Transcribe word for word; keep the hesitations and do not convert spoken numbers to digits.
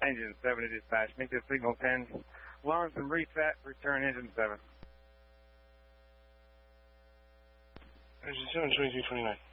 Engine seven to dispatch. Make this signal ten. Alarms and reset. Return engine seven. Engine seven, twenty-two twenty-nine.